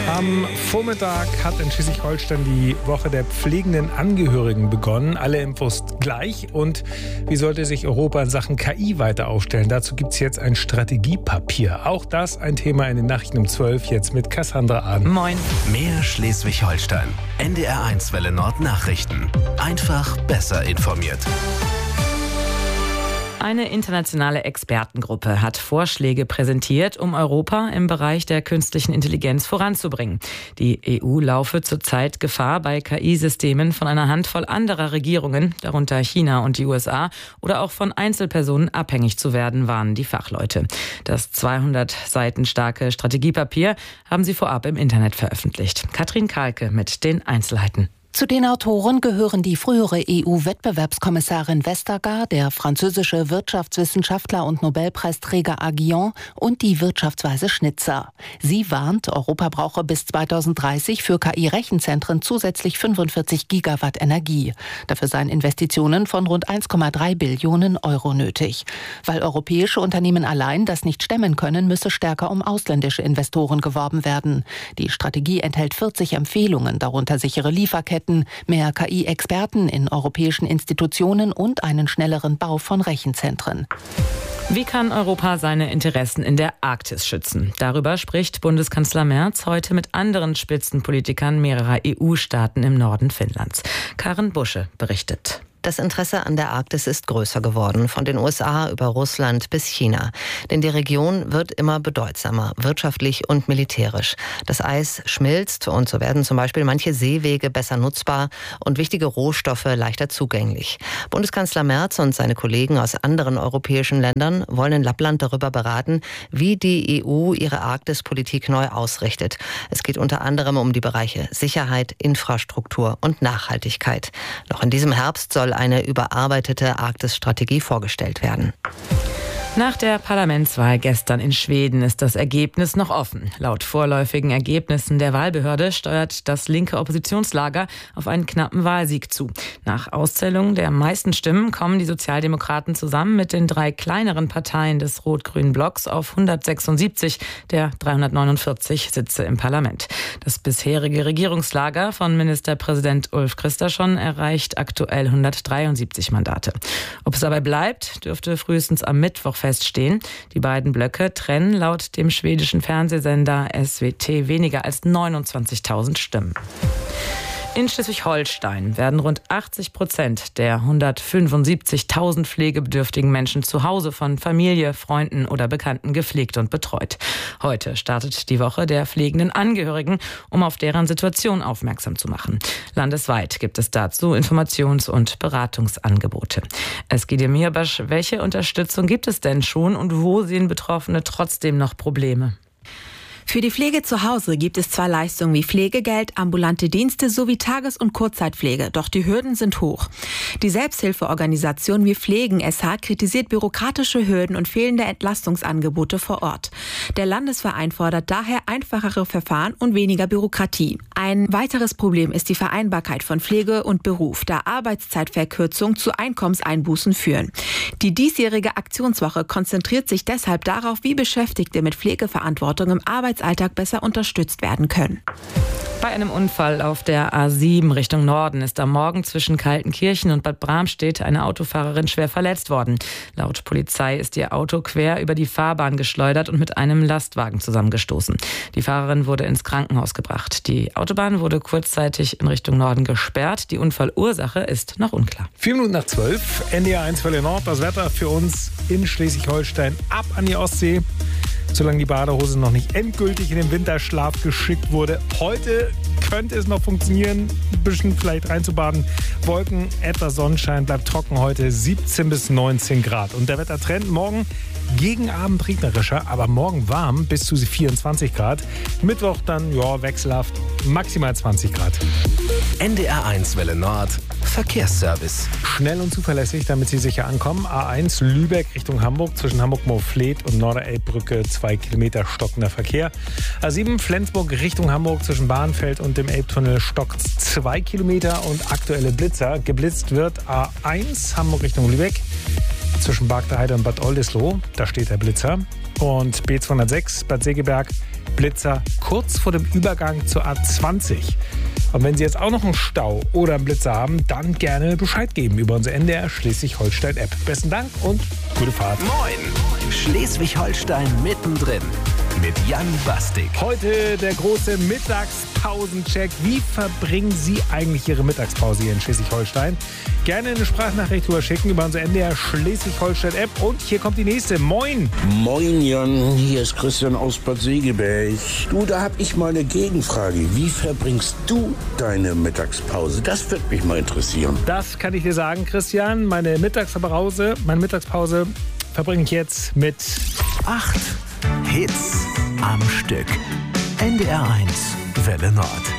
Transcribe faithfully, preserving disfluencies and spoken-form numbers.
Am Vormittag hat in Schleswig-Holstein die Woche der pflegenden Angehörigen begonnen. Alle Infos gleich. Und wie sollte sich Europa in Sachen K I weiter aufstellen? Dazu gibt es jetzt ein Strategiepapier. Auch das ein Thema in den Nachrichten um zwölf, jetzt mit Cassandra Ahn. Moin. Mehr Schleswig-Holstein. N D R eins Welle Nord Nachrichten. Einfach besser informiert. Eine internationale Expertengruppe hat Vorschläge präsentiert, um Europa im Bereich der künstlichen Intelligenz voranzubringen. Die E U laufe zurzeit Gefahr, bei K I-Systemen von einer Handvoll anderer Regierungen, darunter China und die U S A, oder auch von Einzelpersonen abhängig zu werden, warnen die Fachleute. Das zweihundert Seiten starke Strategiepapier haben sie vorab im Internet veröffentlicht. Katrin Kahlke mit den Einzelheiten. Zu den Autoren gehören die frühere E U-Wettbewerbskommissarin Vestager, der französische Wirtschaftswissenschaftler und Nobelpreisträger Aguillon und die Wirtschaftsweise Schnitzer. Sie warnt, Europa brauche bis zweitausenddreißig für K I-Rechenzentren zusätzlich fünfundvierzig Gigawatt Energie. Dafür seien Investitionen von rund eins Komma drei Billionen Euro nötig. Weil europäische Unternehmen allein das nicht stemmen können, müsse stärker um ausländische Investoren geworben werden. Die Strategie enthält vierzig Empfehlungen, darunter sichere Lieferketten, mehr K I-Experten in europäischen Institutionen und einen schnelleren Bau von Rechenzentren. Wie kann Europa seine Interessen in der Arktis schützen? Darüber spricht Bundeskanzler Merz heute mit anderen Spitzenpolitikern mehrerer E U-Staaten im Norden Finnlands. Karen Busche berichtet. Das Interesse an der Arktis ist größer geworden, von den U S A über Russland bis China. Denn die Region wird immer bedeutsamer, wirtschaftlich und militärisch. Das Eis schmilzt und so werden zum Beispiel manche Seewege besser nutzbar und wichtige Rohstoffe leichter zugänglich. Bundeskanzler Merz und seine Kollegen aus anderen europäischen Ländern wollen in Lappland darüber beraten, wie die E U ihre Arktispolitik neu ausrichtet. Es geht unter anderem um die Bereiche Sicherheit, Infrastruktur und Nachhaltigkeit. Noch in diesem Herbst soll eine überarbeitete Arktis-Strategie vorgestellt werden. Nach der Parlamentswahl gestern in Schweden ist das Ergebnis noch offen. Laut vorläufigen Ergebnissen der Wahlbehörde steuert das linke Oppositionslager auf einen knappen Wahlsieg zu. Nach Auszählung der meisten Stimmen kommen die Sozialdemokraten zusammen mit den drei kleineren Parteien des rot-grünen Blocks auf hundertsechsundsiebzig der dreihundertneunundvierzig Sitze im Parlament. Das bisherige Regierungslager von Ministerpräsident Ulf Kristersson erreicht aktuell hundertdreiundsiebzig Mandate. Ob es dabei bleibt, dürfte frühestens am Mittwoch feststehen. Die beiden Blöcke trennen laut dem schwedischen Fernsehsender S W T weniger als neunundzwanzigtausend Stimmen. In Schleswig-Holstein werden rund achtzig Prozent der hundertfünfundsiebzigtausend pflegebedürftigen Menschen zu Hause von Familie, Freunden oder Bekannten gepflegt und betreut. Heute startet die Woche der pflegenden Angehörigen, um auf deren Situation aufmerksam zu machen. Landesweit gibt es dazu Informations- und Beratungsangebote. Eskide Mirbasch, welche Unterstützung gibt es denn schon und wo sehen Betroffene trotzdem noch Probleme? Für die Pflege zu Hause gibt es zwar Leistungen wie Pflegegeld, ambulante Dienste sowie Tages- und Kurzzeitpflege, doch die Hürden sind hoch. Die Selbsthilfeorganisation Wir Pflegen S H kritisiert bürokratische Hürden und fehlende Entlastungsangebote vor Ort. Der Landesverein fordert daher einfachere Verfahren und weniger Bürokratie. Ein weiteres Problem ist die Vereinbarkeit von Pflege und Beruf, da Arbeitszeitverkürzung zu Einkommenseinbußen führen. Die diesjährige Aktionswoche konzentriert sich deshalb darauf, wie Beschäftigte mit Pflegeverantwortung im Arbeitsalltag besser unterstützt werden können. Bei einem Unfall auf der A sieben Richtung Norden ist am Morgen zwischen Kaltenkirchen und Bad Bramstedt eine Autofahrerin schwer verletzt worden. Laut Polizei ist ihr Auto quer über die Fahrbahn geschleudert und mit einem Lastwagen zusammengestoßen. Die Fahrerin wurde ins Krankenhaus gebracht. Die Autobahn wurde kurzzeitig in Richtung Norden gesperrt. Die Unfallursache ist noch unklar. Vier Minuten nach zwölf, N D R eins Welle Nord. Das Wetter für uns in Schleswig-Holstein ab an die Ostsee. Solange die Badehose noch nicht endgültig in den Winterschlaf geschickt wurde. Heute könnte es noch funktionieren, ein bisschen vielleicht reinzubaden. Wolken, etwas Sonnenschein, bleibt trocken heute, siebzehn bis neunzehn Grad. Und der Wettertrend morgen gegen Abend regnerischer, aber morgen warm bis zu vierundzwanzig Grad. Mittwoch dann ja wechselhaft, maximal zwanzig Grad. N D R eins Welle Nord Verkehrsservice. Schnell und zuverlässig, damit Sie sicher ankommen. A eins Lübeck Richtung Hamburg, zwischen Hamburg-Moorfleet und Norderelbbrücke zwei Kilometer stockender Verkehr. A sieben Flensburg Richtung Hamburg, zwischen Bahnfeld und dem Elbtunnel stockt zwei Kilometer und aktuelle Blitzer. Geblitzt wird A eins Hamburg Richtung Lübeck, zwischen Bargteheide und Bad Oldesloe, da steht der Blitzer. Und B zweihundertsechs Bad Segeberg Blitzer kurz vor dem Übergang zur A zwanzig. Und wenn Sie jetzt auch noch einen Stau oder einen Blitzer haben, dann gerne Bescheid geben über unsere N D R Schleswig-Holstein-App. Besten Dank und gute Fahrt. Moin! Schleswig-Holstein mittendrin mit Jan Bastik. Heute der große Mittagspausencheck. Wie verbringen Sie eigentlich Ihre Mittagspause hier in Schleswig-Holstein? Gerne eine Sprachnachricht drüber schicken über unsere N D R Schleswig-Holstein-App. Und hier kommt die nächste. Moin! Moin Jan, hier ist Christian aus Bad Segeberg. Du, da hab ich mal eine Gegenfrage. Wie verbringst du deine Mittagspause? Das wird mich mal interessieren. Das kann ich dir sagen, Christian. Meine Mittagspause, meine Mittagspause verbringe ich jetzt mit Acht Hits am Stück. N D R eins Welle Nord.